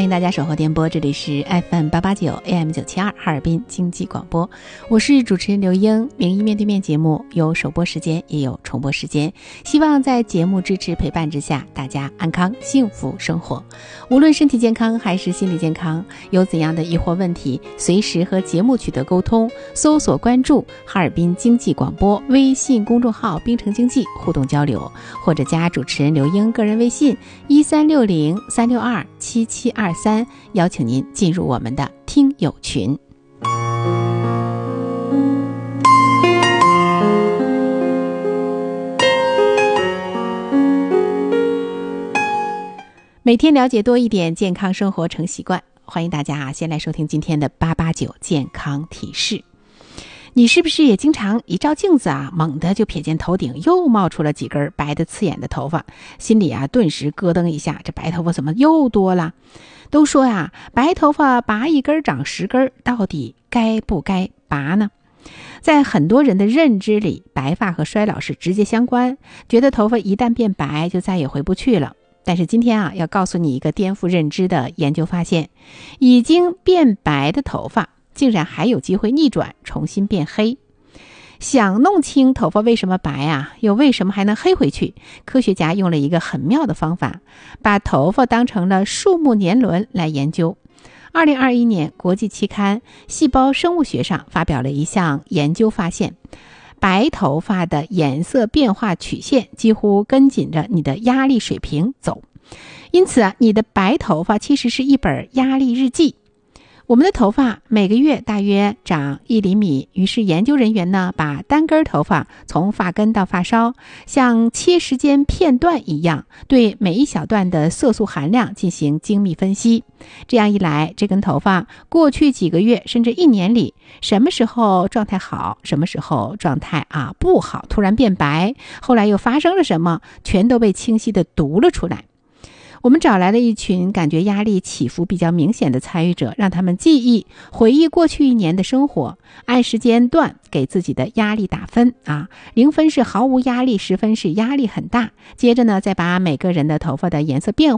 迎大家守候电波，这里是 FM889 AM972 哈尔滨经济广播，我是主持人刘英。名医面对面节目有首播时间也有重播时间，希望在节目支持陪伴之下，大家安康幸福生活。无论身体健康还是心理健康，有怎样的疑惑问题，随时和节目取得沟通，搜索关注哈尔滨经济广播微信公众号滨城经济互动交流，或者加主持人刘英个人微信1360-362-7723，邀请您进入我们的听友群。每天了解多一点，健康生活成习惯。欢迎大家先来收听今天的889健康提示。你是不是也经常一照镜子猛地就瞥见头顶又冒出了几根白的刺眼的头发，心里顿时咯噔一下，这白头发怎么又多了？都说白头发拔一根长10根，到底该不该拔呢？在很多人的认知里，白发和衰老是直接相关，觉得头发一旦变白就再也回不去了。但是今天要告诉你一个颠覆认知的研究发现，已经变白的头发竟然还有机会逆转，重新变黑。想弄清头发为什么白又为什么还能黑回去，科学家用了一个很妙的方法，把头发当成了树木年轮来研究。2021年国际期刊《细胞生物学》上发表了一项研究发现，白头发的颜色变化曲线几乎跟紧着你的压力水平走，因此你的白头发其实是一本压力日记。我们的头发每个月大约长1厘米，于是研究人员把单根头发从发根到发梢像切时间片段一样，对每一小段的色素含量进行精密分析。这样一来，这根头发过去几个月甚至1年里，什么时候状态好，什么时候状态不好，突然变白，后来又发生了什么，全都被清晰地读了出来。我们找来了一群感觉压力起伏比较明显的参与者，让他们记忆回忆过去1年的生活，按时间段给自己的压力打分0分是毫无压力，10分是压力很大。接着再把每个人的头发的颜色变